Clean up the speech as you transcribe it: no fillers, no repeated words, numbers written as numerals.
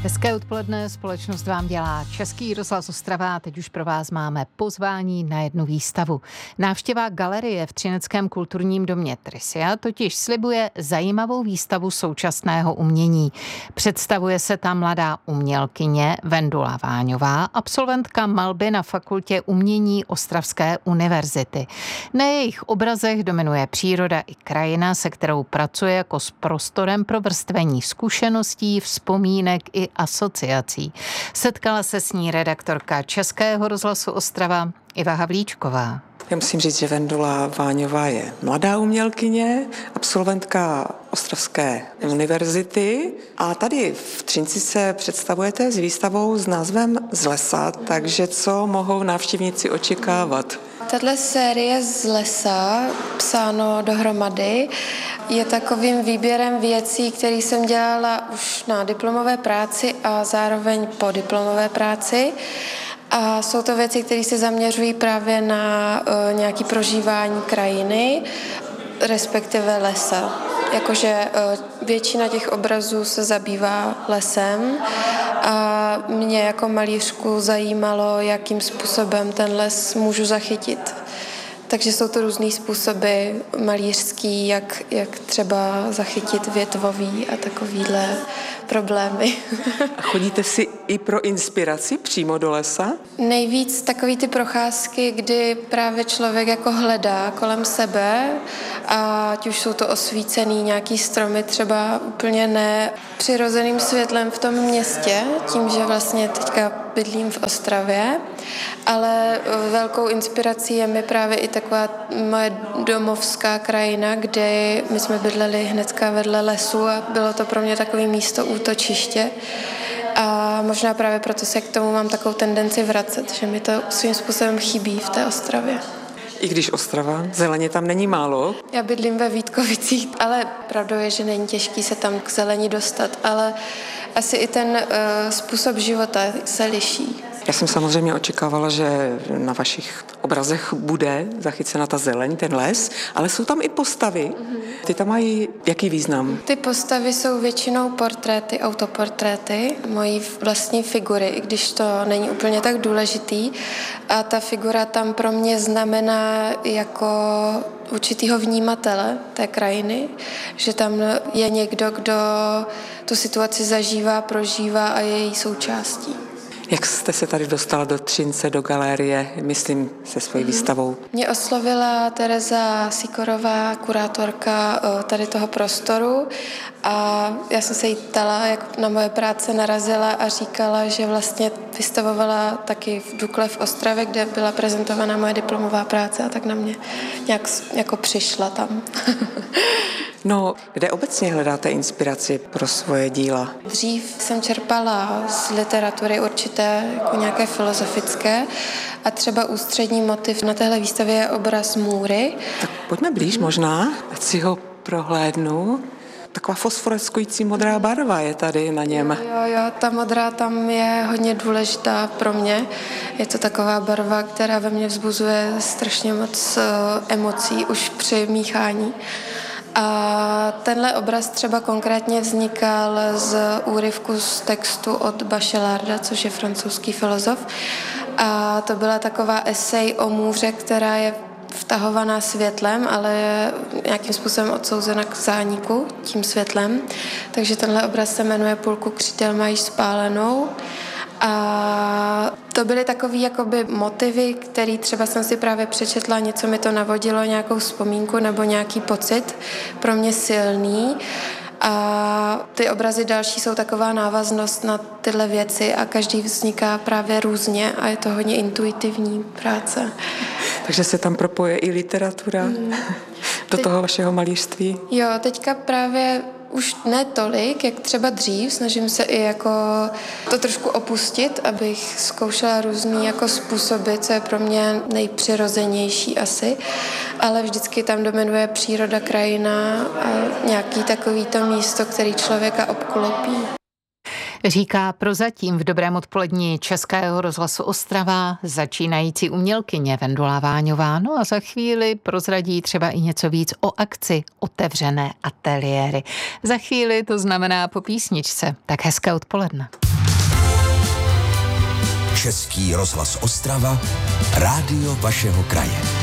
Hezké odpoledne, společnost vám dělá Český rozhlas Ostrava a teď už pro vás máme pozvání na jednu výstavu. Návštěva galerie v Třineckém kulturním domě Trysia totiž slibuje zajímavou výstavu současného umění. Představuje se tam mladá umělkyně Vendula Váňová, absolventka malby na Fakultě umění Ostravské univerzity. Na jejich obrazech dominuje příroda i krajina, se kterou pracuje jako s prostorem pro vrstvení zkušeností, vzpomínek i asociací. Setkala se s ní redaktorka Českého rozhlasu Ostrava Iva Havlíčková. Já musím říct, že Vendula Váňová je mladá umělkyně, absolventka Ostravské univerzity a tady v Třinci se představujete s výstavou s názvem Z lesa, takže co mohou návštěvníci očekávat? Tato série Z lesa, psáno dohromady, je takovým výběrem věcí, které jsem dělala už na diplomové práci a zároveň po diplomové práci. A jsou to věci, které se zaměřují právě na nějaké prožívání krajiny, respektive lesa. Jakože většina těch obrazů se zabývá lesem a mě jako malířku zajímalo, jakým způsobem ten les můžu zachytit. Takže jsou to různý způsoby malířský, jak třeba zachytit větvový a takovýhle problémy. A chodíte si i pro inspiraci přímo do lesa? Nejvíc takový ty procházky, kdy právě člověk jako hledá kolem sebe, a ať už jsou to osvícený nějaký stromy, třeba úplně ne přirozeným světlem v tom městě, tím, že vlastně teďka bydlím v Ostravě, ale velkou inspirací je mi právě i taková moje domovská krajina, kde my jsme bydleli hnedka vedle lesu a bylo to pro mě takové místo útočiště. A možná právě proto se k tomu mám takovou tendenci vracet, že mi to svým způsobem chybí v té Ostravě. I když Ostrava, zeleně tam není málo. Já bydlím ve Vítkovicích, ale pravdou je, že není těžký se tam k zelení dostat, ale asi i ten způsob života se liší. Já jsem samozřejmě očekávala, že na vašich obrazech bude zachycena ta zeleň, ten les, ale jsou tam i postavy. Ty tam mají jaký význam? Ty postavy jsou většinou portréty, autoportréty, mojí vlastní figury, i když to není úplně tak důležitý. A ta figura tam pro mě znamená jako určitýho vnímatele té krajiny, že tam je někdo, kdo tu situaci zažívá, prožívá a je její součástí. Jak jste se tady dostala do Třince, do galerie, myslím, se svojí výstavou? Mě oslovila Tereza Sikorová, kurátorka tady toho prostoru, a já jsem se jí ptala, jak na moje práce narazila, a říkala, že vlastně vystavovala taky v Dukle v Ostravě, kde byla prezentovaná moje diplomová práce, a tak na mě nějak jako přišla tam. No, kde obecně hledáte inspiraci pro svoje díla? Dřív jsem čerpala z literatury určité, jako nějaké filozofické, a třeba ústřední motiv na téhle výstavě je obraz Můry. Tak pojďme blíž možná, ať si ho prohlédnu. Taková fosforeskující modrá barva je tady na něm. Jo, ta modrá tam je hodně důležitá pro mě. Je to taková barva, která ve mně vzbuzuje strašně moc emocí už při míchání. A tenhle obraz třeba konkrétně vznikal z úryvku z textu od Bachelarda, což je francouzský filozof. A to byla taková esej o můře, která je vtahovaná světlem, ale je nějakým způsobem odsouzena k zániku tím světlem. Takže tenhle obraz se jmenuje Půlku křídel mají spálenou. A to byly takový jakoby motivy, který třeba jsem si právě přečetla, něco mi to navodilo, nějakou vzpomínku nebo nějaký pocit pro mě silný. A ty obrazy další jsou taková návaznost na tyhle věci a každý vzniká právě různě a je to hodně intuitivní práce. Takže se tam propoje i literatura do toho vašeho malířství? Jo, teďka právě už ne tolik, jak třeba dřív. Snažím se i jako to trošku opustit, abych zkoušela různý jako způsoby, co je pro mě nejpřirozenější asi. Ale vždycky tam dominuje příroda, krajina a nějaký takový to místo, který člověka obklopí. Říká prozatím v Dobrém odpolední Českého rozhlasu Ostrava začínající umělkyně Vendula Váňová. No a za chvíli prozradí třeba i něco víc o akci Otevřené ateliéry. Za chvíli to znamená po písničce. Tak hezké odpoledne. Český rozhlas Ostrava, rádio vašeho kraje.